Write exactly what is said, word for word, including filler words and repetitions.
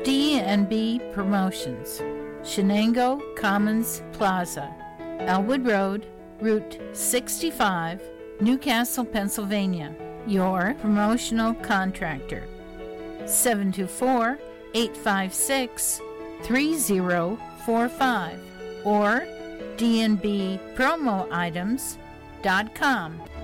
D and B Promotions, Shenango Commons Plaza, Elwood Road, Route sixty-five, Newcastle, Pennsylvania. Your promotional contractor. seven two four, eight five six, three zero four five or d n b promo items dot com.